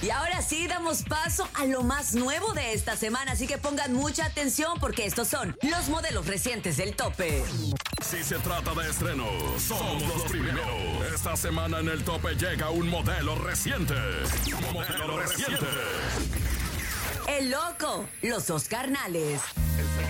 Y ahora sí damos paso a lo más nuevo de esta semana, así que pongan mucha atención porque estos son los modelos recientes del tope. Si se trata de estrenos, somos los primeros. Esta semana en el tope llega un modelo reciente. Modelo reciente. El loco, los dos carnales. El